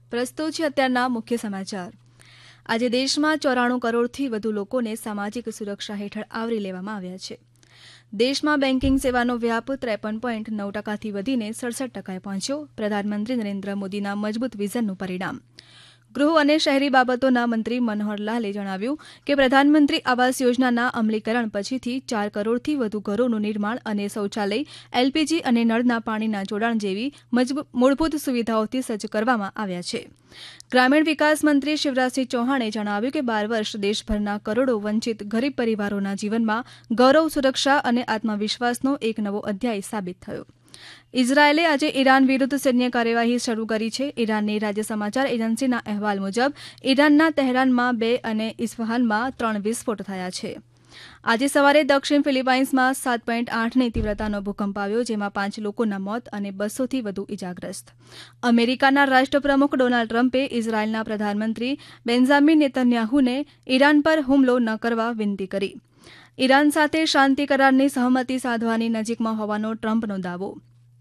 પ્રસ્તુત છે અત્યારના મુખ્ય સમાચાર. આજે દેશમાં 94 કરોડથી વધુ લોકોને સામાજિક સુરક્ષા હેઠળ આવરી લેવામાં આવ્યા છે. દેશમાં બેન્કિંગ સેવાનો વ્યાપ 53.9%થી વધીને 67%એ પહોંચ્યો. પ્રધાનમંત્રી નરેન્દ્ર મોદીના મજબૂત વિઝનનું પરિણામ. ગૃહ અને શહેરી બાબતોના મંત્રી મનોહરલાલે જણાવ્યું કે પ્રધાનમંત્રી આવાસ યોજનાના અમલીકરણ પછીથી 4 કરોડથી વધુ ઘરોનું નિર્માણ અને શૌચાલય, એલપીજી અને નળના પાણીના જોડાણ જેવી મૂળભૂત સુવિધાઓથી સજ્જ કરવામાં આવ્યા છે. ગ્રામીણ વિકાસ મંત્રી શિવરાજસિંહ ચૌહાણે જણાવ્યું કે 12 વર્ષ દેશભરના કરોડો વંચિત ગરીબ પરિવારોના જીવનમાં ગૌરવ, સુરક્ષા અને આત્મવિશ્વાસનો એક નવો અધ્યાય સાબિત થયો. ઇઝરાયેલે આજે ઈરાન વિરુદ્ધ સૈન્ય કાર્યવાહી શરૂ કરી છે. ઈરાનની રાજ્ય સમાચાર એજન્સીના અહેવાલ મુજબ ઈરાનના તહેરાનમાં 2 અને ઇસ્ફહાનમાં 3 વિસ્ફોટ થયા છે. આજે સવારે દક્ષિણ ફિલિપાઇન્સમાં 7.8ની તીવ્રતાનો ભૂકંપ આવ્યો, જેમાં 5 લોકોના મોત અને 200થી વધુ ઇજાગ્રસ્ત. અમેરિકાના રાષ્ટ્રપ્રમુખ ડોનાલ્ડ ટ્રમ્પે ઇઝરાયેલના પ્રધાનમંત્રી બેન્જામિન નેતન્યાહુને ઈરાન પર હુમલો ન કરવા વિનંતી કરી. ઈરાન સાથે શાંતિ કરારની સહમતિ સાધવાની નજીકમાં હોવાનો ટ્રમ્પનો દાવો.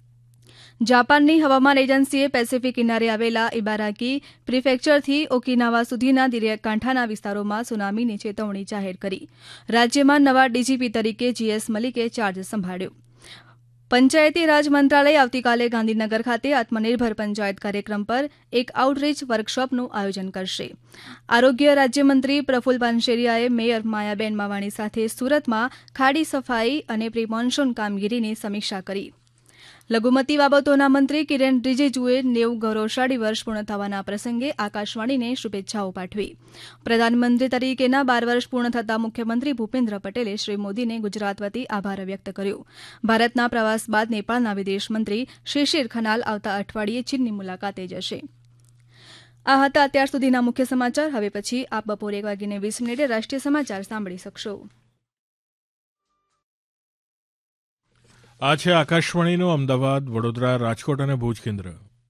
જાપાનની હવામાન એજન્સીએ પેસિફિક કિનારે આવેલા ઇબારાકી પ્રિફેક્ચરથી ઓકિનાવા સુધીના દરિયાકાંઠાના વિસ્તારોમાં સુનામીની ચેતવણી જાહેર કરી. રાજ્યમાં નવા ડીજીપી તરીકે જીએસ મલિકે ચાર્જ સંભાળ્યો. પંચાયતી રાજ મંત્રાલય આવતીકાલે ગાંધીનગર ખાતે આત્મનિર્ભર પંચાયત કાર્યક્રમ પર એક આઉટરીચ વર્કશોપનું આયોજન કરશે. આરોગ્ય રાજ્યમંત્રી પ્રફુલ પાનશેરિયાએ મેયર માયાબેન માવાણી સાથે સુરતમાં ખાડી સફાઈ અને પ્રી મોન્સૂન કામગીરીની સમીક્ષા કરી. લઘુમતી બાબતોના મંત્રી કિરેન રિજિજુએ 90 ગૌરવશાળી વર્ષ પૂર્ણ થવાના પ્રસંગે આકાશવાણીને શુભેચ્છાઓ પાઠવી. પ્રધાનમંત્રી તરીકેના 12 વર્ષ પૂર્ણ થતાં મુખ્યમંત્રી ભૂપેન્દ્ર પટેલે શ્રી મોદીને ગુજરાત વતી આભાર વ્યક્ત કર્યો. ભારતના પ્રવાસ બાદ નેપાળના વિદેશમંત્રી શિશિર ખનાલ આવતા અઠવાડિયે ચીનની મુલાકાતે જશે. આ હતા અત્યાર સુધીના મુખ્ય સમાચાર. હવે પછી આપ બપોરે 1:20 રાષ્ટ્રીય સમાચાર સાંભળી શકશો. આ છે આકાશવાણીનું અમદાવાદ, વડોદરા, રાજકોટ અને ભુજ કેન્દ્ર.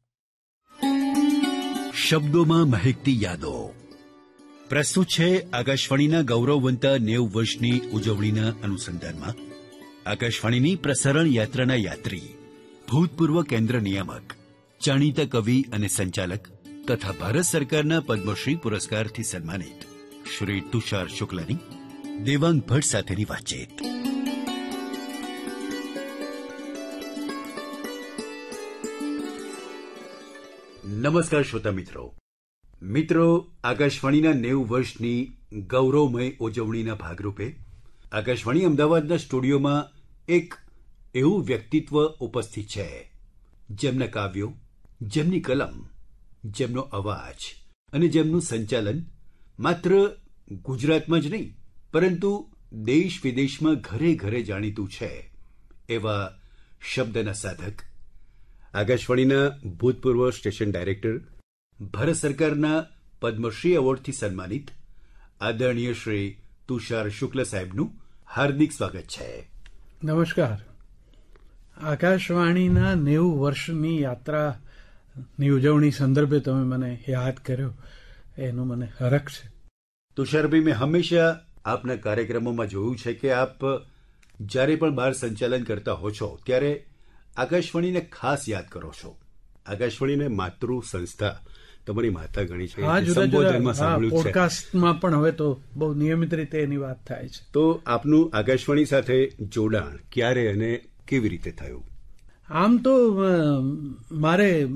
શબ્દોમાં મહેકતી યાદો પ્રસ્તુત છે આકાશવાણીના ગૌરવવંતા 90 વર્ષની ઉજવણીના અનુસંધાનમાં આકાશવાણીની પ્રસારણ યાત્રાના યાત્રી, ભૂતપૂર્વ કેન્દ્ર નિયામક, જાણીતા કવિ અને સંચાલક તથા ભારત સરકારના પદ્મશ્રી પુરસ્કારથી સન્માનિત શ્રી તુષાર શુક્લાની દેવાંગ ભટ્ટ સાથેની વાતચીત. નમસ્કાર શ્રોતા મિત્રો, આકાશવાણીના 90 વર્ષની ગૌરવમય ઉજવણીના ભાગરૂપે આકાશવાણી અમદાવાદના સ્ટુડિયોમાં એક એવું વ્યક્તિત્વ ઉપસ્થિત છે જેમના કાવ્યો, જેમની કલમ, જેમનો અવાજ અને જેમનું સંચાલન માત્ર ગુજરાતમાં જ નહીં પરંતુ દેશ વિદેશમાં ઘરે ઘરે જાણીતું છે. એવા શબ્દના સાધક, આકાશવાણીના ભૂતપૂર્વ સ્ટેશન ડાયરેક્ટર, ભારત સરકારના પદ્મશ્રી એવોર્ડથી સન્માનિત આદરણીય શ્રી તુષાર શુક્લ સાહેબનું હાર્દિક સ્વાગત છે. નમસ્કાર. આકાશવાણીના 90 વર્ષની યાત્રાની ઉજવણી સંદર્ભે તમે મને યાદ કર્યો, એનું મને હરખ છે. તુષારભાઈ, મેં હંમેશા આપના કાર્યક્રમોમાં જોયું છે કે આપ જ્યારે પણ બહાર સંચાલન કરતા હો છો ત્યારે આકાશવાણીને ખાસ યાદ કરો છો. આકાશવાણીને માતૃ સંસ્થા તમારી માતા ગણી છે. સંબોધનમાં સાંભળ્યું છે, પોડકાસ્ટમાં પણ હવે તો બહુ નિયમિત રીતે એની વાત થાય છે. તો આપનું આકાશવાણી સાથે જોડાણ ક્યારે અને કેવી રીતે થયું? આમ તો મારે